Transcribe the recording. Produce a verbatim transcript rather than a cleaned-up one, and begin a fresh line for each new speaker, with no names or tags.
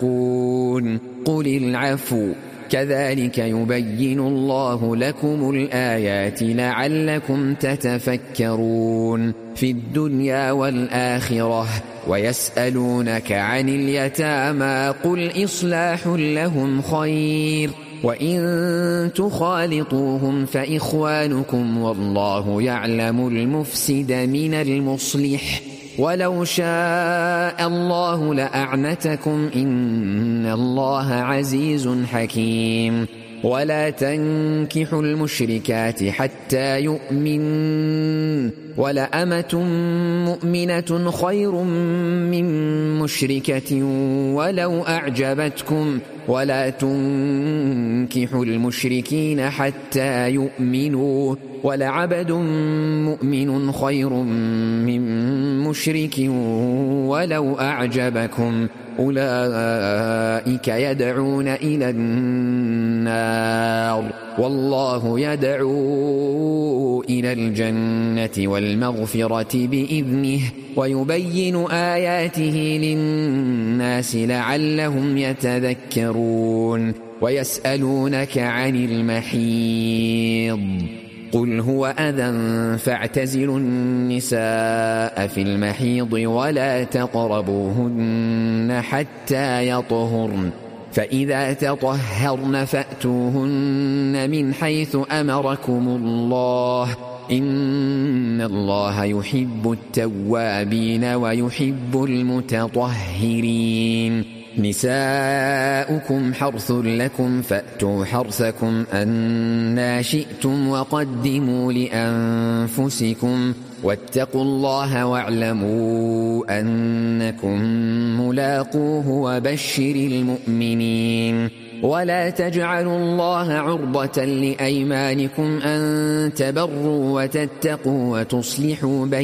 قل العفو كذلك يبين الله لكم الآيات لعلكم تتفكرون في الدنيا والآخرة. ويسألونك عن اليتامى قل إصلاح لهم خير وإن تخالطوهم فإخوانكم والله يعلم المفسد من المصلح ولو شاء الله لأعنتكم إن الله عزيز حكيم. ولا تنكحوا المشركات حتى يؤمنوا ولأمة مؤمنة خير من مشركة ولو أعجبتكم ولا تنكحوا المشركين حتى يؤمنوا ولعبد مؤمن خير من مشرك ولو أعجبكم أولئك يدعون إلى النار والله يدعو إلى الجنة والمغفرة بإذنه ويبين آياته للناس لعلهم يتذكرون. ويسألونك عن المحيض قل هو أذى فاعتزلوا النساء في المحيض ولا تقربوهن حتى يطهرن فإذا تطهرن فأتوهن من حيث أمركم الله إن الله يحب التوابين ويحب المتطهرين. نساؤكم حرث لكم فأتوا حرثكم أنى شئتم وقدموا لأنفسكم واتقوا الله واعلموا أنكم ملاقوه وبشر المؤمنين. ولا تجعلوا الله عرضة لأيمانكم أن تبروا وتتقوا وتصلحوا بين